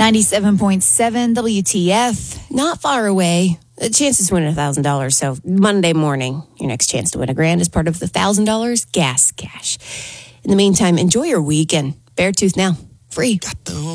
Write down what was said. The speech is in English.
97.7 WTF. Not far away. Chances to win $1,000. So Monday morning, your next chance to win $1,000 is part of the $1,000 gas cash. In the meantime, enjoy your week and Beartooth now. Free.